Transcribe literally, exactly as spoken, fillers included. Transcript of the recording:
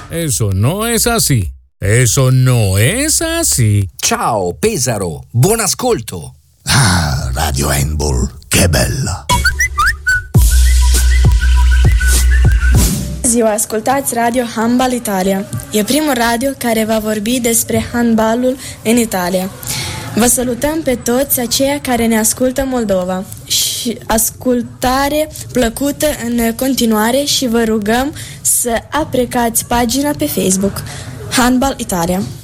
Eso no es así. Eso no es así. Ciao, Pesaro. Buon ascolto. Ah, Radio Handball, che bella. Ziua, ascultați Radio Handball Italia. E primul radio care va vorbi despre handballul în Italia. Vă salutăm pe toți aceia care ne ascultă Moldova și ascultare plăcută în continuare și vă rugăm să aprecați pagina pe Facebook Handball Italia.